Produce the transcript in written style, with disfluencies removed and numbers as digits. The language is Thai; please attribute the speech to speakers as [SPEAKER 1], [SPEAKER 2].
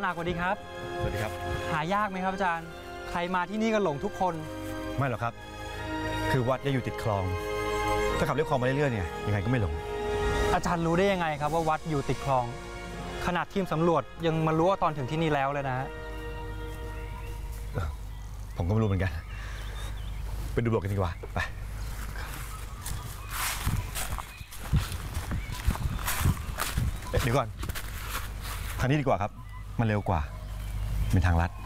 [SPEAKER 1] ารย์อักสวัสดีครับ
[SPEAKER 2] สวัสดีครับ
[SPEAKER 1] หายากไหมครับอาจารย์ใครมาที่นี่ก็หลงทุกคน
[SPEAKER 2] ไม่หรอกครับคือวัดยังอยู่ติดคลองถ้าขับเรียบคลองมาเรื่อยๆเนี่ยยังไงก็ไม่หลง
[SPEAKER 1] อาจารย์รู้ได้ยังไงครับว่าวัดอยู่ติดคลองขนาดทีมสำรวจยังมารู้ว่าตอนถึงที่นี่แล้วเลยนะฮะ
[SPEAKER 2] ผมก็ไม่รู้เหมือนกันไปดูบล็อกกันดีกว่าไปเดี๋ยวก่อนทางนี้ดีกว่าครับมันเร็วกว่าเป็นทางลัด